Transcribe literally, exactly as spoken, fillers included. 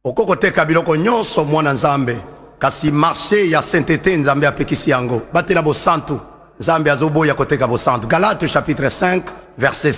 okokoteka biloko nyonso mwana nzambe kasi marché ya sainteté nzambe apekisi yango batela bosantu nzambe azoboya koteka bosantu. Galates chapitre cinq verset